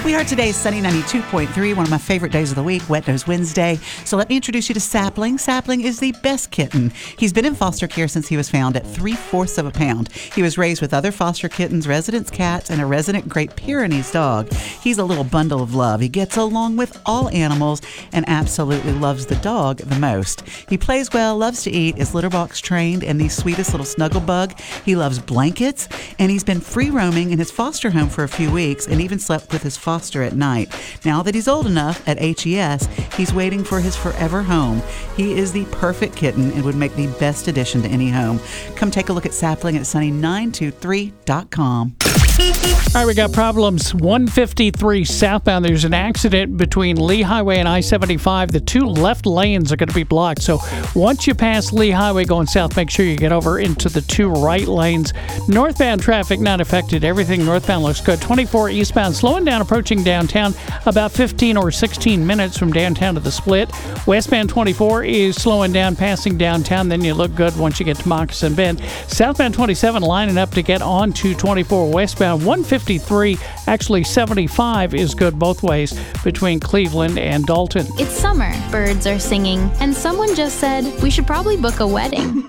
We are today's sunny 92.3, one of my favorite days of the week, Wet Nose Wednesday. So let me introduce you to Sapling. Sapling is the best kitten. He's been in foster care since he was found at 3/4 of a pound. He was raised with other foster kittens, residence cats, and a resident Great Pyrenees dog. He's a little bundle of love. He gets along with all animals and absolutely loves the dog the most. He plays well, loves to eat, is litter box trained, and the sweetest little snuggle bug. He loves blankets, and he's been free roaming in his foster home for a few weeks and even slept with his foster at night. Now that he's old enough at HES, he's waiting for his forever home. He is the perfect kitten and would make the best addition to any home. Come take a look at Sapling at sunny923.com. All right, we got problems. 153 southbound. There's an accident between Lee Highway and I-75. The two left lanes are going to be blocked. So once you pass Lee Highway going south, make sure you get over into the two right lanes. Northbound traffic not affected. Everything northbound looks good. 24 eastbound, slowing down, approaching downtown about 15 or 16 minutes from downtown to the split. Westbound 24 is slowing down, passing downtown. Then you look good once you get to Moccasin Bend. Southbound 27 lining up to get on to 24 westbound. 153, actually 75 is good both ways between Cleveland and Dalton. It's summer, birds are singing, and someone just said we should probably book a wedding.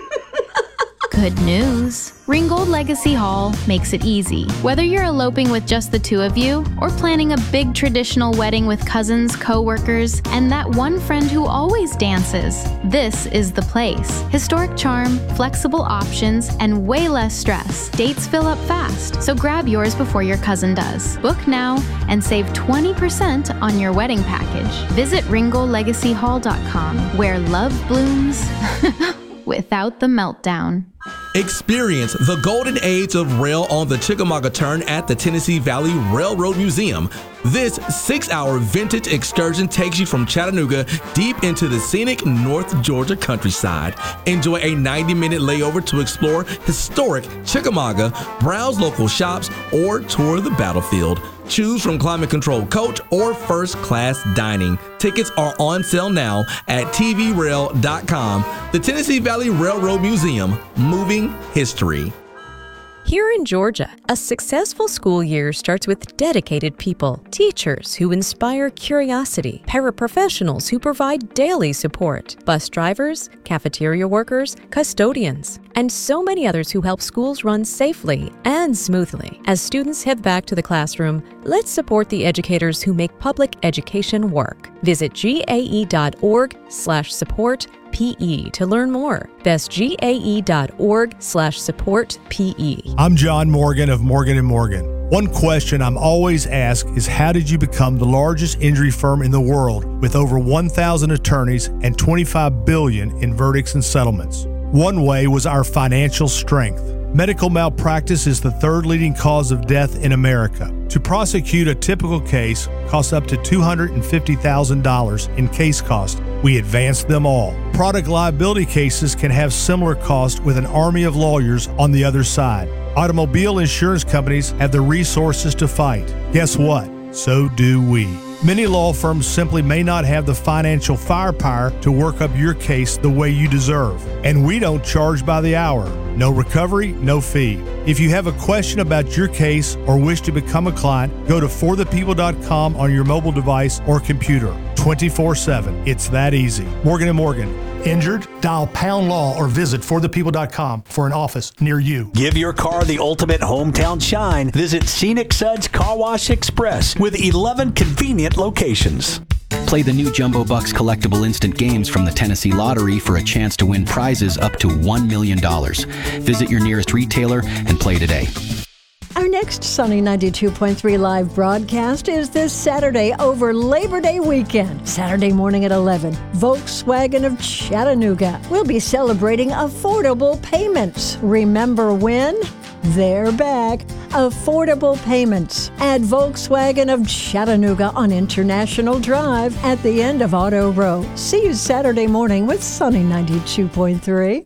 Good news. Ringgold Legacy Hall makes it easy. Whether you're eloping with just the two of you or planning a big traditional wedding with cousins, co-workers, and that one friend who always dances, this is the place. Historic charm, flexible options, and way less stress. Dates fill up fast, so grab yours before your cousin does. Book now and save 20% on your wedding package. Visit ringgoldlegacyhall.com, where love blooms without the meltdown. Experience the golden age of rail on the Chickamauga Turn at the Tennessee Valley Railroad Museum. This 6-hour vintage excursion takes you from Chattanooga deep into the scenic North Georgia countryside. Enjoy a 90-minute layover to explore historic Chickamauga, browse local shops, or tour the battlefield. Choose from climate-controlled coach or first-class dining. Tickets are on sale now at tvrail.com. The Tennessee Valley Railroad Museum, moving history. Here in Georgia, a successful school year starts with dedicated people, teachers who inspire curiosity, paraprofessionals who provide daily support, bus drivers, cafeteria workers, custodians, and so many others who help schools run safely and smoothly. As students head back to the classroom, let's support the educators who make public education work. Visit gae.org/support PE to learn more. That's gae.org/support PE. I'm John Morgan of Morgan & Morgan. One question I'm always asked is, how did you become the largest injury firm in the world with over 1,000 attorneys and $25 billion in verdicts and settlements? One way was our financial strength. Medical malpractice is the third leading cause of death in America. To prosecute a typical case costs up to $250,000 in case cost. We advance them all. Product liability cases can have similar costs with an army of lawyers on the other side. Automobile insurance companies have the resources to fight. Guess what? So do we. Many law firms simply may not have the financial firepower to work up your case the way you deserve. And we don't charge by the hour. No recovery, no fee. If you have a question about your case or wish to become a client, go to forthepeople.com on your mobile device or computer. 24/7. It's that easy. Morgan & Morgan. Injured? Dial Pound Law or visit forthepeople.com for an office near you. Give your car the ultimate hometown shine. Visit Scenic Suds Car Wash Express with 11 convenient locations. Play the new Jumbo Bucks collectible instant games from the Tennessee Lottery for a chance to win prizes up to $1 million. Visit your nearest retailer and play today. Our next Sunny 92.3 live broadcast is this Saturday over Labor Day weekend. Saturday morning at 11, Volkswagen of Chattanooga will be celebrating affordable payments. Remember when? They're back. Affordable payments at Volkswagen of Chattanooga on International Drive at the end of Auto Row. See you Saturday morning with Sunny 92.3.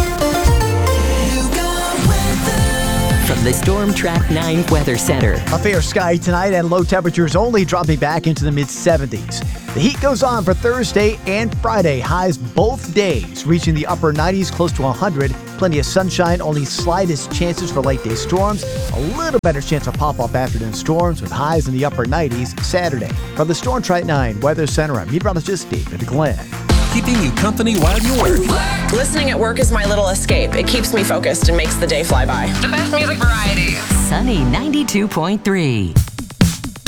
From the Storm Track 9 Weather Center. A fair sky tonight and low temperatures only dropping back into the mid-70s. The heat goes on for Thursday and Friday. Highs both days, reaching the upper 90s, close to 100. Plenty of sunshine, only slightest chances for late day storms. A little better chance of pop-up afternoon storms with highs in the upper 90s Saturday. From the Storm Track 9 Weather Center, I'm meteorologist David Glenn. Keeping you company while you work. Listening at work is my little escape. It keeps me focused and makes the day fly by. The best music variety. Sunny 92.3.